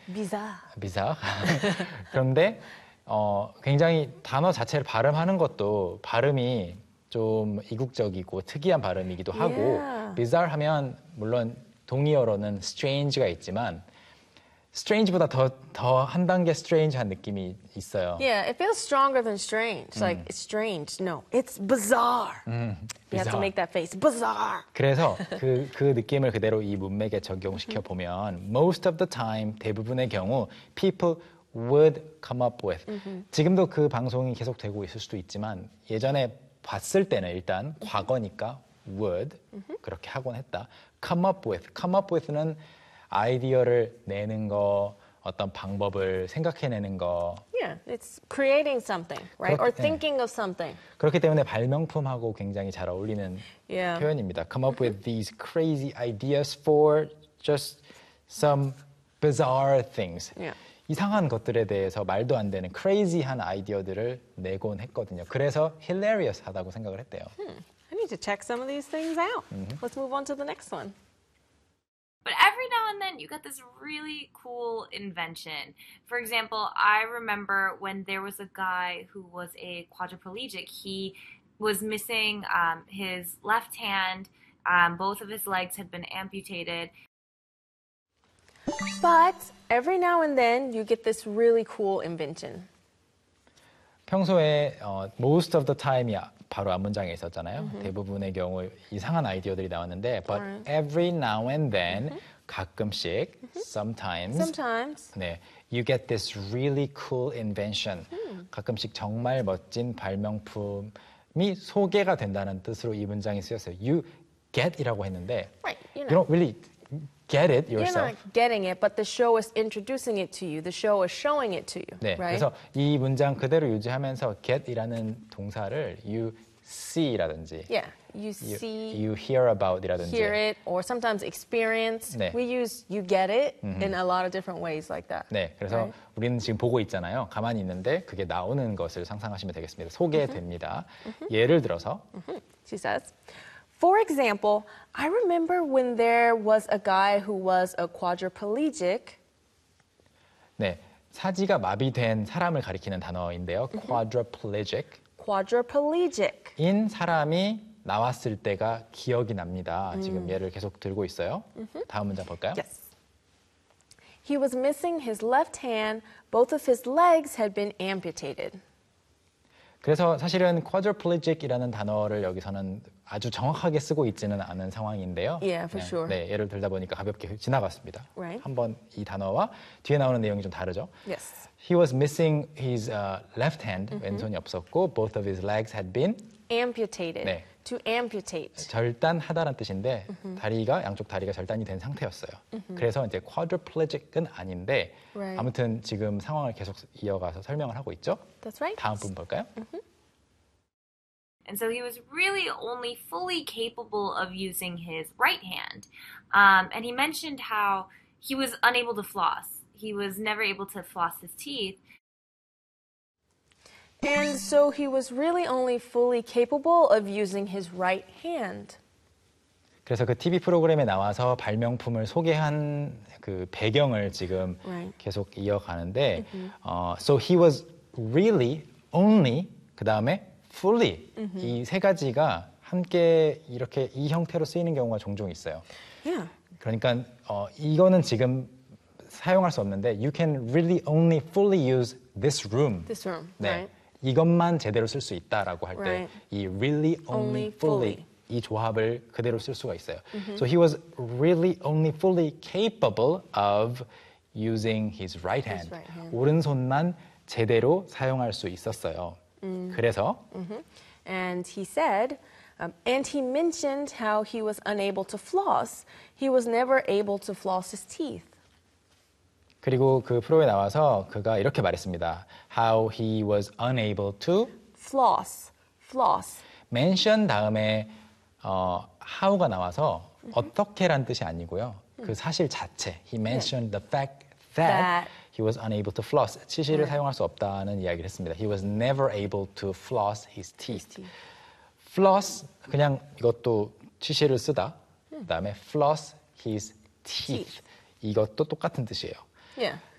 bizarre. 그런데 굉장히 단어 자체를 발음하는 것도 발음이 좀 이국적이고 특이한 발음이기도 하고 bizarre 하면 물론 동의어로는 strange가 있지만 strange보다 더 한 단계 strange한 느낌이 있어요. Yeah, it feels stronger than strange. Like it's strange. No, it's bizarre. You have to make that face. Bizarre. 그래서 그 느낌을 그대로 이 문맥에 적용시켜 보면 most of the time 대부분의 경우 people would come up with. 지금도 그 방송이 계속되고 있을 수도 있지만 예전에 봤을 때는 일단 과거니까 would 그렇게 하곤 했다. come up with는 아이디어를 내는 거, 어떤 방법을 생각해내는 거. Yeah, it's creating something, right? Or thinking of something. 그렇기 때문에 발명품하고 굉장히 잘 어울리는 표현입니다. Come up with these crazy ideas for just some bizarre things. Yeah. 이상한 것들에 대해서 말도 안 되는 crazy한 아이디어들을 내곤 했거든요. 그래서 hilarious하다고 생각을 했대요. I need to check some of these things out. Let's move on to the next one. But every now and then you get this really cool invention. For example, I remember when there was a guy who was a quadriplegic. He was missing his left hand. Both of his legs had been amputated. But every now and then you get this really cool invention. 평소에 most of the time이 바로 앞문장에 있었잖아요. 대부분의 경우 이상한 아이디어들이 나왔는데 but every now and then 가끔씩 sometimes 네, you get this really cool invention. 가끔씩 정말 멋진 발명품이 소개가 된다는 뜻으로 이 문장이 쓰였어요. You get이라고 했는데 you don't really get it yourself. You're not getting it, but the show is introducing it to you. The show is showing it to you. 네, right? 그래서 이 문장 그대로 유지하면서 get이라는 동사를 you see라든지 Yeah, you see, you hear about이라든지 hear it, or sometimes experience. 네. We use you get it in a lot of different ways like that. 네, 그래서 right? 우리는 지금 보고 있잖아요. 가만히 있는데 그게 나오는 것을 상상하시면 되겠습니다. 소개됩니다. 예를 들어서 She says, for example, I remember when there was a guy who was a quadriplegic. 네, 사지가 마비된 사람을 가리키는 단어인데요. quadriplegic. Quadriplegic. 인 사람이 나왔을 때가 기억이 납니다. 지금 예를 계속 들고 있어요. 다음 문장 볼까요? Yes. He was missing his left hand. Both of his legs had been amputated. 그래서 사실은 quadriplegic이라는 단어를 여기서는 아주 정확하게 쓰고 있지는 않은 상황인데요. Yeah, for sure. 네, 예를 들다 보니까 가볍게 지나갔습니다. Right. 한번 이 단어와 뒤에 나오는 내용이 좀 다르죠. Yes. He was missing his left hand, 왼손이 없었고 both of his legs had been Amputated. 네. To amputate. 절단하다란 뜻인데 양쪽 다리가 절단이 된 상태였어요. 그래서 이제 quadriplegic은 아닌데 Right. 아무튼 지금 상황을 계속 이어가서 설명을 하고 있죠. That's right. 다음 분 볼까요? And so he was really only fully capable of using his right hand. And he mentioned how he was unable to floss. He was never able to floss his teeth. And so he was really only fully capable of using his right hand. 그래서 그 TV 프로그램에 나와서 발명품을 소개한 그 배경을 지금 Right. 계속 이어가는데 so he was really only 그 다음에 fully 이 세 가지가 함께 이렇게 이 형태로 쓰이는 경우가 종종 있어요. Yeah. 그러니까 이거는 지금 사용할 수 없는데 you can really only fully use this room. This room, 네. right? 이것만 제대로 쓸 수 있다라고 할 때 Right. 이 really only Only fully fully. 이 조합을 그대로 쓸 수가 있어요. So he was really only fully capable of using his right hand. right hand. 오른손만 제대로 사용할 수 있었어요. 그래서 And he said, and he mentioned how he was unable to floss. He was never able to floss his teeth. 그리고 그 프로에 나와서 그가 이렇게 말했습니다. How he was unable to Floss. Floss. mention 다음에 how가 나와서 어떻게란 뜻이 아니고요. 그 사실 자체. He mentioned the fact that he was unable to floss. 치실을 사용할 수 없다는 이야기를 했습니다. He was never able to floss his teeth. floss 그냥 이것도 치실을 쓰다. 그다음에 floss his teeth. 이것도 똑같은 뜻이에요. Yeah.